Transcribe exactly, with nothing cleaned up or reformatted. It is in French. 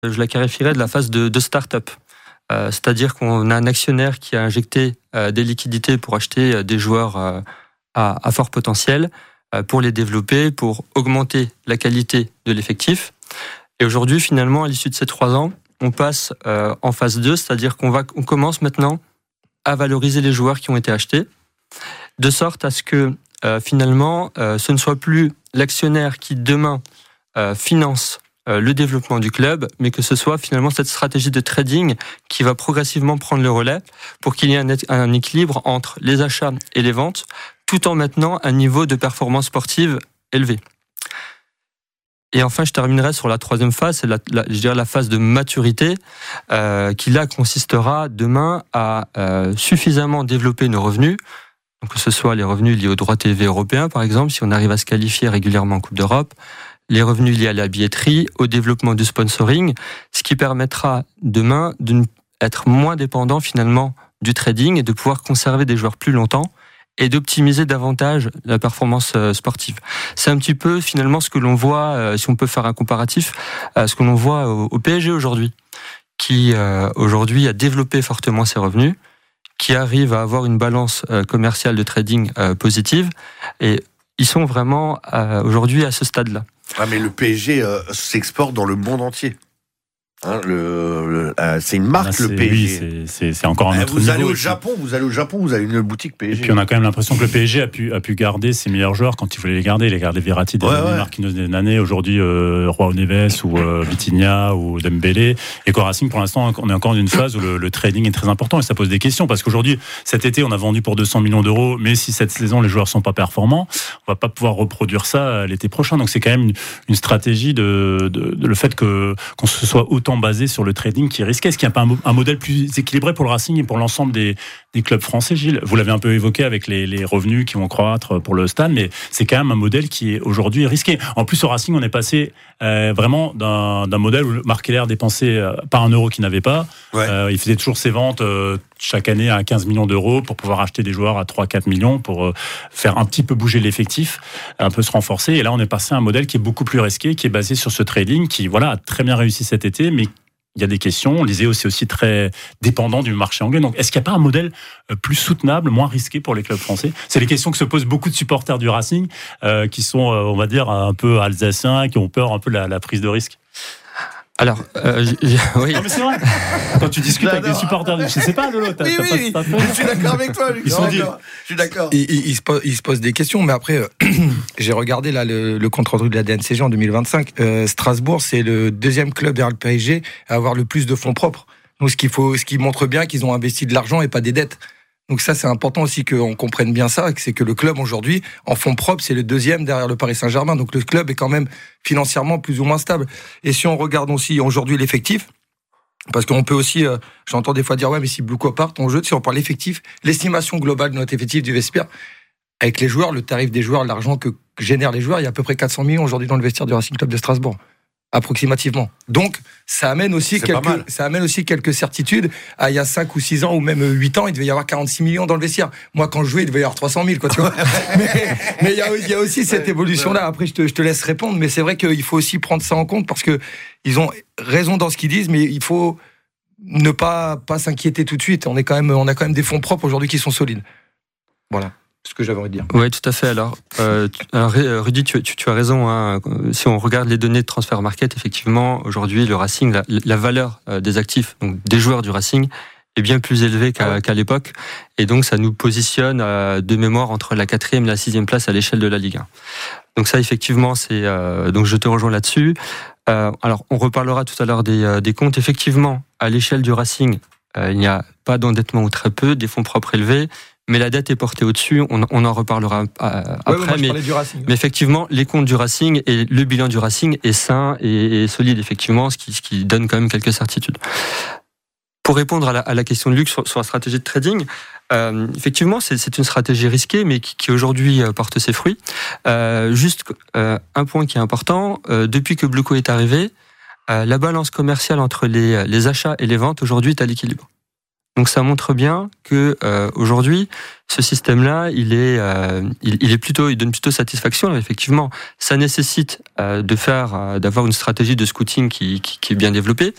Je la qualifierais de la phase de, de start-up. Euh, c'est-à-dire qu'on a un actionnaire qui a injecté euh, des liquidités pour acheter euh, des joueurs euh, à, à fort potentiel, euh, pour les développer, pour augmenter la qualité de l'effectif. Et aujourd'hui, finalement, à l'issue de ces trois ans, on passe euh, en phase deux, c'est-à-dire qu'on va, on commence maintenant à valoriser les joueurs qui ont été achetés, de sorte à ce que euh, finalement, euh, ce ne soit plus l'actionnaire qui demain euh, finance le développement du club, mais que ce soit finalement cette stratégie de trading qui va progressivement prendre le relais pour qu'il y ait un, un équilibre entre les achats et les ventes, tout en maintenant un niveau de performance sportive élevé. Et enfin, je terminerai sur la troisième phase, c'est la, la, je dirais la phase de maturité, euh, qui là consistera demain à euh, suffisamment développer nos revenus, donc que ce soit les revenus liés aux droits T V européens, par exemple, si on arrive à se qualifier régulièrement en Coupe d'Europe, les revenus liés à la billetterie, au développement du sponsoring, ce qui permettra demain d'être moins dépendant finalement du trading et de pouvoir conserver des joueurs plus longtemps et d'optimiser davantage la performance sportive. C'est un petit peu finalement ce que l'on voit, si on peut faire un comparatif, ce que l'on voit au P S G aujourd'hui, qui aujourd'hui a développé fortement ses revenus, qui arrive à avoir une balance commerciale de trading positive, et ils sont vraiment aujourd'hui à ce stade-là. Ah mais le P S G euh, s'exporte dans le monde entier. Hein, le, le, euh, c'est une marque, là, le P S G. Oui, c'est, c'est, c'est encore un euh, autre vous niveau. allez au Japon, vous allez au Japon, vous avez une boutique P S G. Et puis on a quand même l'impression que le P S G a pu, a pu garder ses meilleurs joueurs quand il voulait les garder. Il a gardé Verratti, des ouais, années, ouais. Marquinhos des années, aujourd'hui euh, João Neves ou euh, Vitinha ou Dembélé. Et qu'au Racing, pour l'instant, on est encore dans une phase où le, le trading est très important et ça pose des questions. Parce qu'aujourd'hui, cet été, on a vendu pour deux cents millions d'euros, mais si cette saison, les joueurs sont pas performants, on va pas pouvoir reproduire ça l'été prochain. Donc c'est quand même une, une stratégie de, de, de le fait que, qu'on se soit autant basé sur le trading qui est risqué. Est-ce qu'il n'y a pas un, un modèle plus équilibré pour le Racing et pour l'ensemble des, des clubs français, Gilles ? Vous l'avez un peu évoqué avec les, les revenus qui vont croître pour le stade, mais c'est quand même un modèle qui est aujourd'hui risqué. En plus, au Racing, on est passé euh, vraiment d'un, d'un modèle où Marc Keller dépensait euh, pas un euro qu'il n'avait pas. Ouais. Euh, il faisait toujours ses ventes euh, chaque année à quinze millions d'euros pour pouvoir acheter des joueurs à trois à quatre millions pour euh, faire un petit peu bouger l'effectif, un peu se renforcer. Et là, on est passé à un modèle qui est beaucoup plus risqué, qui est basé sur ce trading, qui voilà, a très bien réussi cet été, mais il y a des questions. On disait aussi, aussi très dépendant du marché anglais. Donc, est-ce qu'il n'y a pas un modèle plus soutenable, moins risqué pour les clubs français ? C'est les questions que se posent beaucoup de supporters du Racing, euh, qui sont, euh, on va dire, un peu alsaciens, qui ont peur un peu de la, la prise de risque. Alors, euh, j'ai, j'ai, oui. Non mais c'est vrai. Quand tu discutes non, avec non, des supporters, je sais pas, Lolo, t'as, oui, t'as oui, pas, oui. Je suis d'accord avec toi, Luc. Ils sont non, dit. Je suis d'accord. Ils, ils, ils, se posent, ils se posent des questions, mais après, euh, j'ai regardé là le, le compte-rendu de la D N C G en deux mille vingt-cinq. Euh, Strasbourg, c'est le deuxième club derrière le P S G à avoir le plus de fonds propres. Donc, ce qu'il faut, ce qui montre bien qu'ils ont investi de l'argent et pas des dettes. Donc ça, c'est important aussi qu'on comprenne bien ça, c'est que le club aujourd'hui, en fonds propres, c'est le deuxième derrière le Paris Saint-Germain. Donc le club est quand même financièrement plus ou moins stable. Et si on regarde aussi aujourd'hui l'effectif, parce qu'on peut aussi, euh, j'entends des fois dire, ouais, mais si Bluko part, ton jeu, si on parle l'effectif, l'estimation globale de notre effectif du vestiaire, avec les joueurs, le tarif des joueurs, l'argent que génèrent les joueurs, il y a à peu près quatre cents millions aujourd'hui dans le vestiaire du Racing Club de Strasbourg. Approximativement. Donc, ça amène aussi c'est quelques, ça amène aussi quelques certitudes. À il y a cinq ou six ans, ou même huit ans, il devait y avoir quarante-six millions dans le vestiaire. Moi, quand je jouais, il devait y avoir trois cent mille, quoi, tu vois. mais, mais il y a, il y a aussi cette évolution-là. Après, je te, je te laisse répondre, mais c'est vrai qu'il faut aussi prendre ça en compte parce que ils ont raison dans ce qu'ils disent, mais il faut ne pas, pas s'inquiéter tout de suite. On est quand même, on a quand même des fonds propres aujourd'hui qui sont solides. Voilà. Ce que j'avais envie de dire. Oui, tout à fait. Alors, euh, alors Rudy, tu, tu, tu as raison. Hein. Si on regarde les données de transfert market, effectivement, aujourd'hui, le Racing, la, la valeur des actifs, donc des joueurs du Racing, est bien plus élevée qu'à, ah. qu'à l'époque. Et donc, ça nous positionne euh, de mémoire entre la quatrième et la sixième place à l'échelle de la Ligue un. Donc ça, effectivement, c'est. Euh, donc je te rejoins là-dessus. Euh, alors, on reparlera tout à l'heure des, euh, des comptes. Effectivement, à l'échelle du Racing, euh, il n'y a pas d'endettement ou très peu, des fonds propres élevés. Mais la dette est portée au-dessus, on, on en reparlera euh, après. Ouais, ouais, mais, du Racing, mais effectivement, les comptes du Racing et le bilan du Racing est sain et, et solide, effectivement, ce qui, ce qui donne quand même quelques certitudes. Pour répondre à la, à la question de Luc sur, sur la stratégie de trading, euh, effectivement, c'est, c'est une stratégie risquée, mais qui, qui aujourd'hui porte ses fruits. Euh, juste euh, un point qui est important, euh, depuis que Bluko est arrivé, euh, la balance commerciale entre les, les achats et les ventes aujourd'hui est à l'équilibre. Donc ça montre bien que euh, aujourd'hui ce système-là, il est, euh, il, il est plutôt, il donne plutôt satisfaction. Alors, effectivement, ça nécessite euh, de faire, euh, d'avoir une stratégie de scouting qui, qui, qui est bien développée.